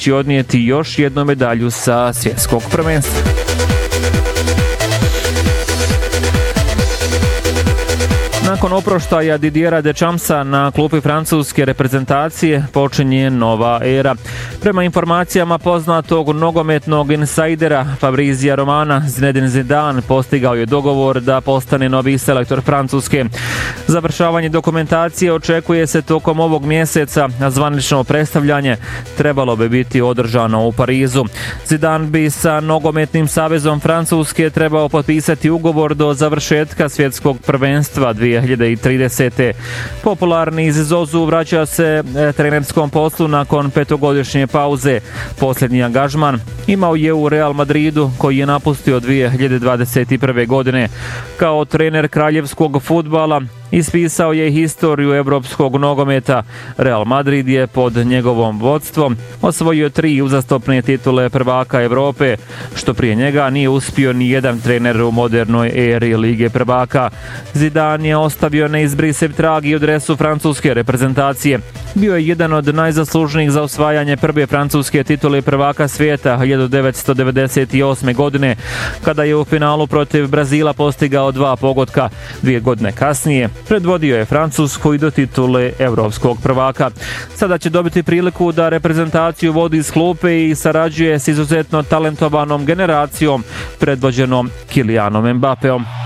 moći odnijeti još jednu medalju sa svjetskog prvenstva. Nakon oproštaja Didiera Dechampsa na klupi francuske reprezentacije počinje nova era. Prema informacijama poznatog nogometnog insajdera Fabrizia Romana, Zinedine Zidane postigao je dogovor da postane novi selektor Francuske. Završavanje dokumentacije očekuje se tokom ovog mjeseca, a zvanično predstavljanje trebalo bi biti održano u Parizu. Zidane bi sa nogometnim savezom Francuske trebao potpisati ugovor do završetka svjetskog prvenstva 2030. Popularni Zizou vraća se trenerskom poslu nakon 5-godišnje pauze. Posljednji angažman imao je u Real Madridu, koji je napustio 2021. godine. Kao trener kraljevskog fudbala ispisao je historiju evropskog nogometa. Real Madrid je pod njegovom vodstvom osvojio 3 uzastopne titule prvaka Evrope, što prije njega nije uspio ni jedan trener u modernoj eri Lige prvaka. Zidane je ostavio neizbrisiv trag i u dresu francuske reprezentacije. Bio je jedan od najzaslužnijih za osvajanje prve francuske titule prvaka svijeta 1998. godine, kada je u finalu protiv Brazila postigao 2 pogotka. 2 godine kasnije predvodio je Francusku i do titule evropskog prvaka. Sada će dobiti priliku da reprezentaciju vodi iz klupe i sarađuje s izuzetno talentovanom generacijom predvođenom Kylianom Mbappeom.